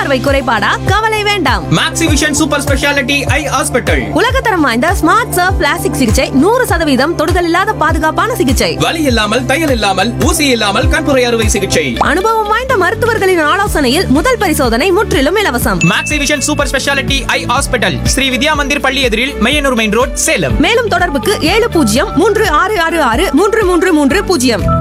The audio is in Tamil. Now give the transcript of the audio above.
பார்வை குறைபாடா? கவலை வேண்டாம். மேக்ஸிவிஷன் சூப்பர் ஸ்பெஷாலிட்டி ஐ ஹாஸ்பிட்டல். உலகத்தரம் வாய்ந்த ஸ்மார்ட் சர்ஃப் பிளாஸ்டிக் சிகிச்சை, 100% தொடுதல் இல்லாத பாதுகாப்பான சிகிச்சை, வலி இல்லாமல், தையல் இல்லாமல், ஊசி இல்லாமல் கண்புரை அறுவை சிகிச்சை. அனுபவம் வாய்ந்த மருத்துவர்களின் ஆலோசனையில் முதல் பரிசோதனை முற்றிலும் இலவசம். மேக்ஸிவிஷன் சூப்பர் ஸ்பெஷாலிட்டி ஐ ஹாஸ்பிட்டல், ஸ்ரீ வித்யா மந்திர் பள்ளி எதிரில், மையனூர் மெயின் ரோட், சேலம். மேலும் தொடர்புக்கு 7036663330.